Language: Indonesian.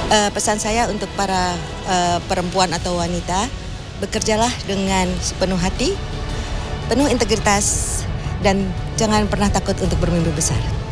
Pesan saya untuk para perempuan atau wanita, bekerjalah dengan sepenuh hati, penuh integritas, dan jangan pernah takut untuk bermimpi besar.